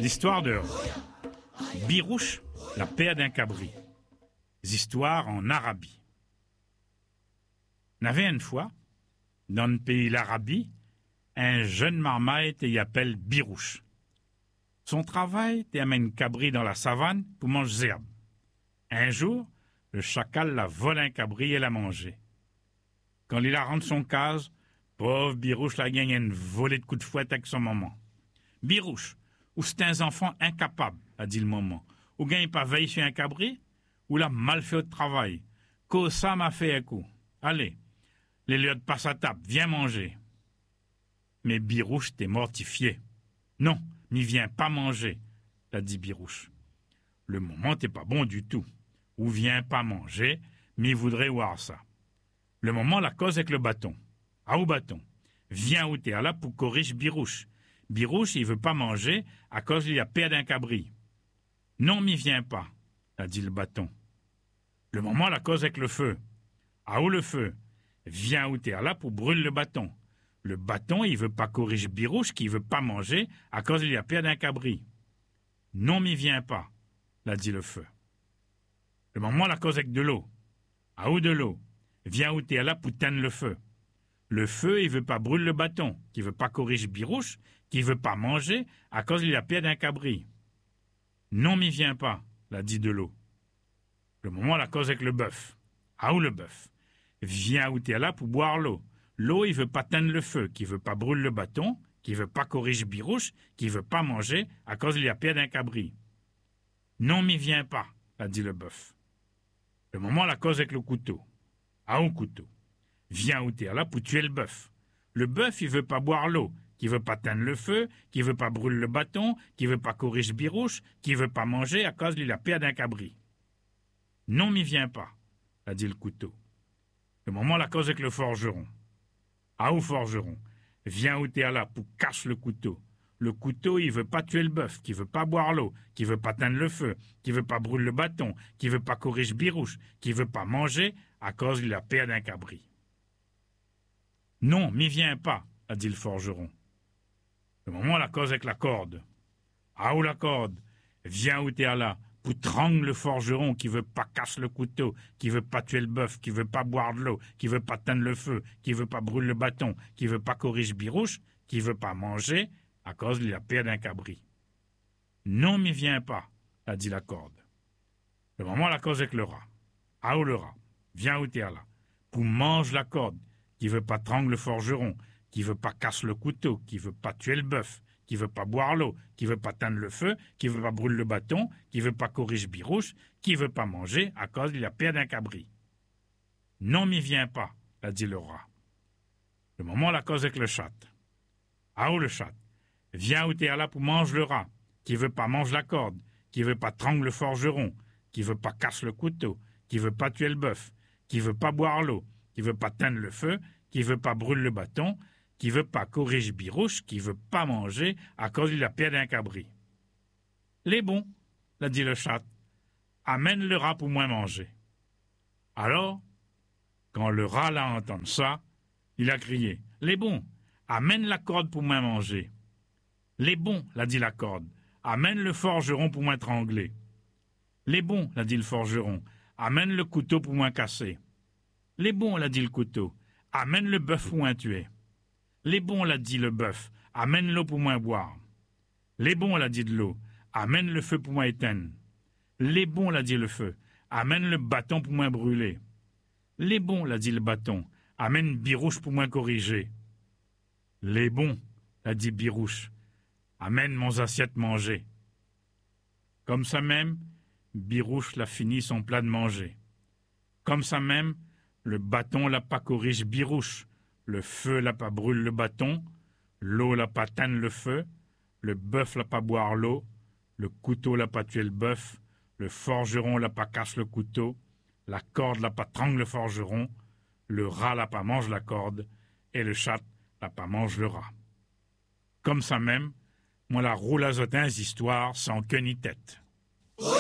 L'histoire de Birouche, la paire d'un cabri. Histoire en Arabie. N'avait une fois, dans le pays l'Arabie, un jeune marmaille y appelle Birouche. Son travail était amener cabri dans la savane pour manger des herbes. Un jour, le chacal la vole un cabri et l'a mangé. Quand il a rendu son case, pauvre Birouche la gagne une volée de coups de fouette avec son maman. Birouche, ou c'est un enfant incapable, a dit le maman. Ou gagne pas veille sur un cabri, ou l'a mal fait au travail. Que ça m'a fait un coup. Allez, les lieux de passe à table, viens manger. Mais Birouche t'est mortifié. Non, m'y viens pas manger, l'a dit Birouche. Le moment t'est pas bon du tout. Ou viens pas manger, m'y voudrait voir ça. Le moment la cause avec le bâton. Ah au bâton. Viens où t'es là pour corriger Birouche. Birouche, il veut pas manger à cause il y a peur d'un cabri. Non, m'y viens pas, a dit le bâton. Le moment la cause avec le feu. Ah où le feu? Viens où t'es là pour brûler le bâton. Le bâton, il veut pas corriger Birouche qui veut pas manger à cause il y a peur d'un cabri. Non, m'y viens pas, l'a dit le feu. Le moment la cause avec de l'eau. Ah où de l'eau? Viens où t'es là pour teindre le feu. Le feu, il veut pas brûler le bâton, qui veut pas corriger Birouche, qui veut pas manger à cause il a peur d'un cabri. Non, m'y viens pas, l'a dit de l'eau. Le moment la cause avec le bœuf. Ah où le bœuf? Viens où t'es là pour boire l'eau. L'eau, il veut pas teindre le feu, qui veut pas brûler le bâton, qui veut pas corriger Birouche, qui veut pas manger à cause il a peur d'un cabri. Non, m'y viens pas, l'a dit le bœuf. Le moment la cause avec le couteau. Ah où couteau? Viens où t'es là pour tuer le bœuf. Le bœuf, il veut pas boire l'eau, qui veut pas teindre le feu, qui veut pas brûler le bâton, qui veut pas corriger Birouche, qui veut pas manger à cause il a peur d'un cabri. Non, m'y viens pas, a dit le couteau. Le moment la cause avec le forgeron. Ah où forgeron? Viens où t'es là pour cache le couteau. Le couteau, il veut pas tuer le bœuf, qui veut pas boire l'eau, qui veut pas teindre le feu, qui veut pas brûler le bâton, qui veut pas corriger Birouche, qui veut pas manger à cause il a peur d'un cabri. Non, m'y viens pas, a dit le forgeron. Le moment la cause avec la corde. Ah où la corde? Viens où t'es là, pour trangler le forgeron qui veut pas casser le couteau, qui veut pas tuer le bœuf, qui veut pas boire de l'eau, qui veut pas teindre le feu, qui veut pas brûler le bâton, qui veut pas corriger Birouche, qui veut pas manger à cause il a peur d'un cabri. Non, m'y viens pas, a dit la corde. Le moment la cause avec le rat. Ah où le rat? Viens où t'es là, pour manger la corde, qui veut pas trangler le forgeron, qui veut pas casser le couteau, qui veut pas tuer le bœuf, qui veut pas boire l'eau, qui veut pas teindre le feu, qui veut pas brûler le bâton, qui veut pas corriger Birouche, qui veut pas manger à cause il a peur d'un cabri. Non, m'y viens pas, a dit le rat. Le moment la cause avec le chat. Ah où le chat? Viens où t'es là pour manger le rat, qui veut pas manger la corde, qui veut pas trangler le forgeron, qui veut pas casser le couteau, qui veut pas tuer le bœuf, qui veut pas boire l'eau, qui veut pas teindre le feu, qui veut pas brûler le bâton, qui veut pas corriger Birouche, qui veut pas manger à cause il a peur d'un cabri. Les bons, l'a dit le chat, amène le rat pour moi manger. Alors, quand le rat l'a entendu ça, il a crié, les bons, amène la corde pour moi manger. Les bons, l'a dit la corde, amène le forgeron pour moi trangler. Les bons, l'a dit le forgeron, amène le couteau pour moi casser. Les bons, l'a dit le couteau, amène le bœuf pour moi tuer. Les bons, l'a dit le bœuf, amène l'eau pour moi boire. Les bons, l'a dit de l'eau, amène le feu pour moi éteindre. Les bons, l'a dit le feu, amène le bâton pour moi brûler. Les bons, l'a dit le bâton, amène Birouche pour moi corriger. Les bons, l'a dit Birouche, amène mon assiette manger. Comme ça même, Birouche l'a fini son plat de manger. Comme ça même, le bâton l'a pas corrige Birouche, le feu l'a pas brûle le bâton, l'eau l'a pas teindre le feu, le bœuf l'a pas boire l'eau, le couteau l'a pas tuer le bœuf, le forgeron l'a pas casse le couteau, la corde l'a pas trangle le forgeron, le rat l'a pas mange la corde, et le chat l'a pas mange le rat. Comme ça même, moi la roule à zotin histoires sans queue ni tête.